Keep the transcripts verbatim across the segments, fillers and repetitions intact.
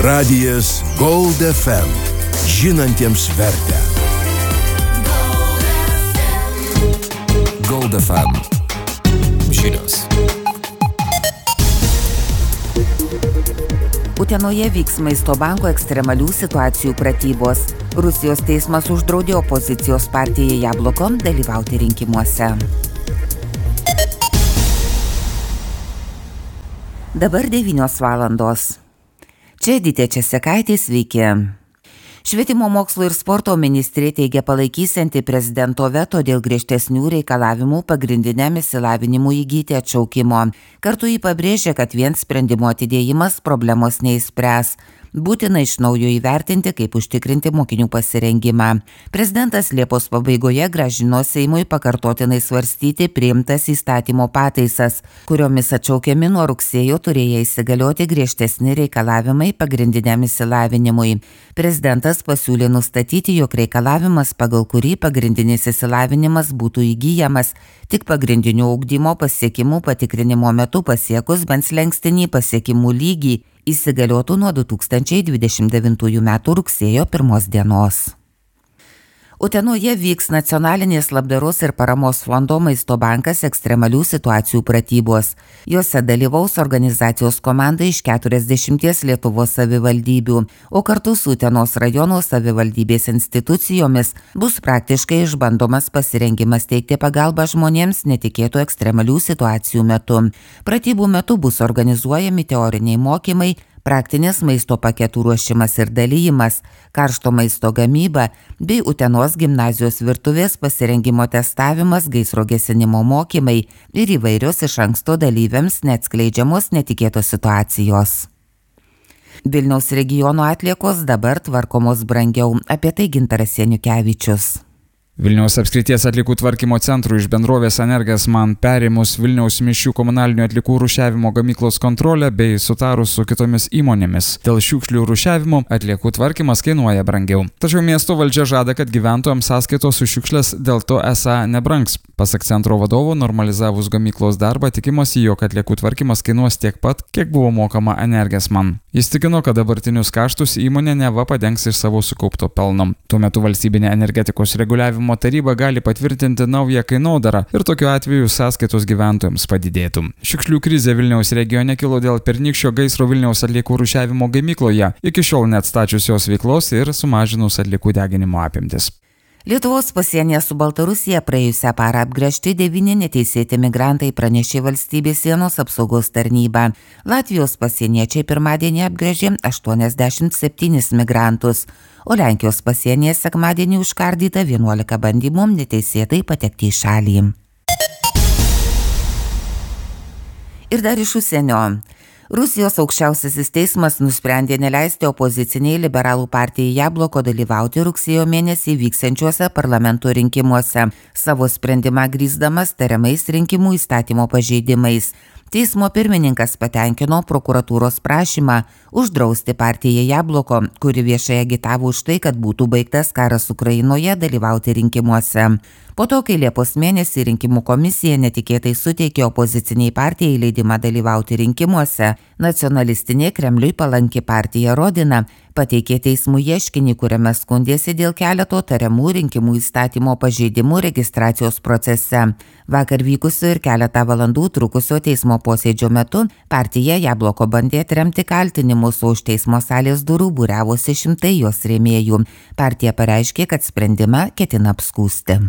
Radijas Gold F M. Žinantiems vertę. Gold F M. Žinios. Utenoje vyks Maisto banko ekstremalių situacijų pratybos. Rusijos teismas uždraudė opozicijos partijai Jabloko dalyvauti rinkimuose. Dabar devynios valandos. Čia Editė Česekaitė, sveiki. Švietimo mokslo ir sporto ministrė teigia palaikysianti prezidento veto dėl griežtesnių reikalavimų pagrindiniam išsilavinimui įgyti atšaukimo. Kartu ji pabrėžia, kad vien sprendimo atidėjimas problemos neišspręs. Būtina iš naujo įvertinti, kaip užtikrinti mokinių pasirengimą. Prezidentas Liepos pabaigoje grąžino Seimui pakartotinai svarstyti priimtas įstatymo pataisas, kuriomis atšaukiami nuo rugsėjo turėję įsigalioti griežtesni reikalavimai pagrindiniam išsilavinimui. Prezidentas pasiūlė nustatyti, jog reikalavimas, pagal kurį pagrindinis išsilavinimas būtų įgyjamas tik pagrindinio ugdymo pasiekimų patikrinimo metu pasiekus bent slenkstinį pasiekimų lygį, įsigaliotų nuo du tūkstančiai dvidešimt devintųjų metų rugsėjo pirmos dienos. Utenoje vyks Nacionalinės labdaros ir paramos fondo Maisto bankas ekstremalių situacijų pratybos. Jose dalyvaus organizacijos komanda iš keturiasdešimties Lietuvos savivaldybių, o kartu su Utenos rajono savivaldybės institucijomis bus praktiškai išbandomas pasirengimas teikti pagalbą žmonėms netikėtų ekstremalių situacijų metu. Pratybų metu bus organizuojami teoriniai mokymai, praktinės maisto paketų ruošimas ir dalyjimas, karšto maisto gamyba bei Utenos gimnazijos virtuvės pasirengimo testavimas, gaisro gesinimo mokymai ir įvairios iš anksto dalyviams neatskleidžiamos netikėtos situacijos. Vilniaus regiono atliekos dabar tvarkomos brangiau, apie tai Gintaras Janukevičius. Vilniaus apskrities atliekų tvarkymo centrų iš bendrovės Energesman perėmus Vilniaus mišrių komunalinių atliekų rūšiavimo gamyklos kontrolę bei sutarus su kitomis įmonėmis. Dėl šiukšlių rūšiavimo atliekų tvarkymas kainuoja brangiau. Tačiau miesto valdžia žada, kad gyventojams sąskaitos už šiukšles dėl to esą nebrangs. Pasak centro vadovo, normalizavus gamyklos darbą, tikimasi, jog atliekų tvarkymas kainuos tiek pat, kiek buvo mokama Energesman. Jis tikino, kad dabartinius kaštus įmonė neva padengs iš savo sukaupto pelno. Tuo metu valstybinė energetikos reguliavimo taryba gali patvirtinti naują kainodarą ir tokiu atveju sąskaitos gyventojams padidėtų. Šiukšlių krizė Vilniaus regione kilo dėl pernykščio gaisro Vilniaus atliekų rūšiavimo gamykloje, iki šiol neatstačius jos veiklos ir sumažinus atliekų deginimo apimtis. Lietuvos pasienyje su Baltarusija praėjusią parą apgręžti devyni neteisėti migrantai, pranešė valstybės sienos apsaugos tarnyba. Latvijos pasieniečiai pirmadienį apgręžė aštuoniasdešimt septynis migrantus, o Lenkijos pasienyje sekmadienį užkardyta vienuolika bandymų neteisėtai patekti į šalį. Ir dar iš užsienio. Rusijos aukščiausiasis teismas nusprendė neleisti opoziciniai liberalų partijai Jabloko dalyvauti rugsėjo mėnesį vyksiančiuose parlamento rinkimuose, savo sprendimą grįsdamas tariamais rinkimų įstatymo pažeidimais. Teismo pirmininkas patenkino prokuratūros prašymą uždrausti partijai Jabloko, kuri viešai agitavo už tai, kad būtų baigtas karas Ukrainoje, dalyvauti rinkimuose. Po to, kai Liepos mėnesį rinkimų komisija netikėtai suteikė opoziciniai partijai leidimą dalyvauti rinkimuose, nacionalistinė Kremliui palanki partija Rodina pateikė teismų ieškinį, kuriame skundėsi dėl keleto tariamų rinkimų įstatymo pažeidimų registracijos procese. Vakar vykusio ir keletą valandų trukusio teismo posėdžio metu partija Jabloko bandė atremti kaltinimus, o už teismo salės durų būriavosi šimtai jos rėmėjų. Partija pareiškė, kad sprendimą ketina apskųsti.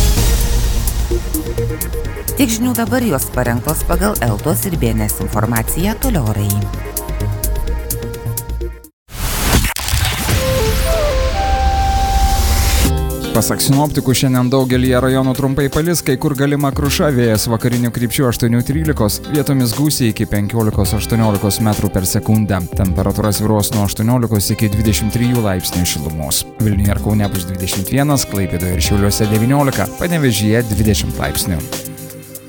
Tik žinių dabar, jos parengtos pagal Eltos ir B N S informaciją, toliau orai. Pasak sinoptikų, šiandien daugelyje rajonų trumpai palis, kai kur galima kruša, vėjas vakarinių krypčių aštuoni trylika, vietomis gūsiai iki penkiolika aštuoniolika metrų per sekundę. Temperatūra svyruos nuo aštuoniolikos iki dvidešimt trijų laipsnių šilumos. Vilniuje ir Kaune bus dvidešimt vienas, Klaipėdoje ir Šiauliuose devyniolika, Panevėžyje dvidešimt laipsnių.